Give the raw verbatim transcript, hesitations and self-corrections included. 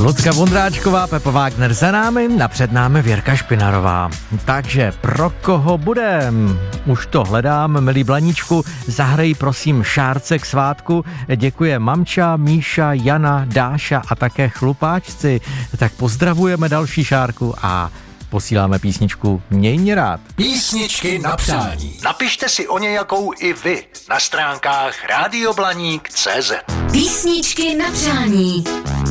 Lucka Vondráčková, Pepa Wagner za námi, napřed námi Věrka Špinarová. Takže pro koho budem? Už to hledám, milý Blaníčku, zahraj prosím šárce k svátku. Děkuje mamča, Míša, Jana, Dáša a také chlupáčci. Tak pozdravujeme další šárku a posíláme písničku Měj mě rád. Písničky na přání. Napište si o nějakou i vy na stránkách rádio blaník tečka cé zet. Písničky na přání.